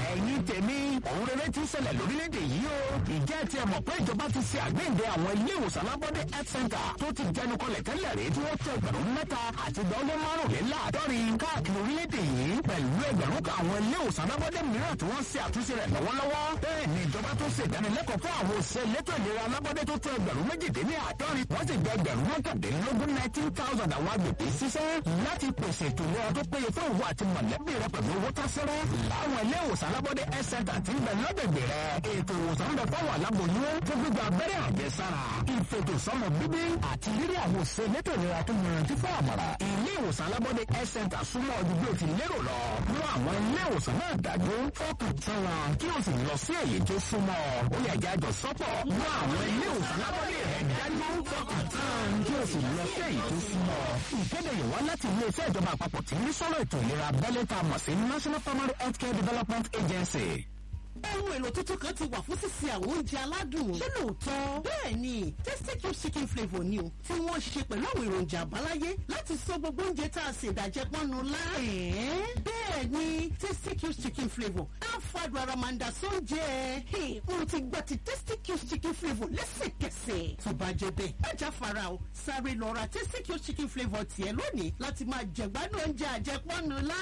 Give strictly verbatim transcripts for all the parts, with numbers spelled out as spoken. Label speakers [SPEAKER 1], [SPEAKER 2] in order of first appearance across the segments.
[SPEAKER 1] ẹ̀yin tèmi òun rere ti ṣẹlẹ̀ lórílẹ̀‐èdè yìí o. ìjẹ́ ti ẹ̀ mọ̀ pé ìjọba ti ṣe àgbéǹde àwọn ilé ìwòsàn alábọ́dé health center tó ti jẹnu kọlẹ̀ tẹ́lẹ̀ rí tí wọ́n tó ẹgbẹ̀rún mẹ́ta àti ìdánwò márùnléláàádọ́rin káàkiri orílẹ̀‐èdè yìí pẹ̀lú ẹgbẹ̀rún kan àwọn ilé ìwòsàn alábọ́dé mìíràn tí wọ́n ṣe àtúnṣe rẹ̀ lọ́wọ́lọ́wọ́. bẹ́ẹ̀ ni ìjọba tó ṣe ìdánilẹ́kọ̀ọ́ fún àwọn òṣìṣẹ́ elétò ìlera alábọ́dé tó tó ẹgbẹ̀rún méjìdínláàádọ́rin wọ́n sì gba ẹgbẹ̀rún mọ́kàndínlógún nineteen thousand àwọn agbègbè ṣiṣẹ́ láti pèsè ètò ìlera tó péye fún ìwọ àti mọ̀lẹ́bí rẹ pẹ̀lú owó tásẹ́rẹ́ láwọn ilé ìwòsàn alábọ́dé health center ti ń bẹ lọ́gbẹ̀gbẹ̀ rẹ. ètò ìwòsàn ń bẹ fáwọn aláboyún fún gbígba abẹ́rẹ́ àjẹsára ìfètò sọ́mọ bíbí àti rírí àwọn òṣìṣẹ́ elétò ìlera tó yanrantí fún àmọ̀ràn. ilé ìwòsàn alábọ́dé health center súnmọ́ ọdún bí o ti lérò lọ. mú àwọn ilé ìwòsàn náà dájú fọ́ọ̀kàn tán wọn kí o sì lọ sí èyí tó súnmọ́ ó yẹ jájọ sọ́pọ̀. mú àwọn ilé ìwòsàn alábọ́dé rẹ dájú fọ́ọ̀kàn tán kí o sì lọ sí èyí tó súnmọ́. ìkéde yìí wá láti ilé iṣẹ́ ìjọba àpapọ̀ tí ń rí sọ́rọ̀ ètò ìlera abẹ́lé tá a mọ̀ sí National Primary Healthcare Development Agency.
[SPEAKER 2] ohun èlò tuntun kan ti wà fún sísè àwọn oúnjẹ aládùn. ṣé lóòótọ́? bẹ́ẹ̀ ni Tasty Cubes chicken flavour ni o tí wọ́n ṣe pẹ̀lú àwọn èròjà àbáláyé láti sọ gbogbo oúnjẹ tá a ṣe ìdàjẹ́ pọ́nnu lá. bẹ́ẹ̀ ni Tasty Cubes chicken flavour á fàdùn ara máa ń da sóúnjẹ. mo ti gba ti Tasty Cubes chicken flavour lẹ́sẹ̀kẹsẹ̀. tó bá jẹ bẹ́ẹ̀ ẹ já fara o sáré lọ ra Tasty Cubes chicken flavour tiẹ̀ lónìí láti máa jẹ̀gbádùn oúnjẹ àjẹpọ́nnu lá.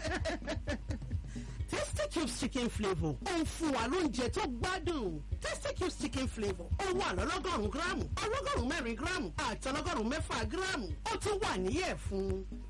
[SPEAKER 2] Tasty Cubes chicken flavour ó ń fún wa lóúnjẹ tó gbádùn. Tasty Cubes chicken flavour ó wà lọ́lọ́gọ́rùn-ún gíráàmù ọlọ́gọ́rùn-ún mẹ́rin gíráàmù àti ọlọ́gọ́rùn-ún mẹ́fà gíráàmù ó tún wà níyẹ̀ fún.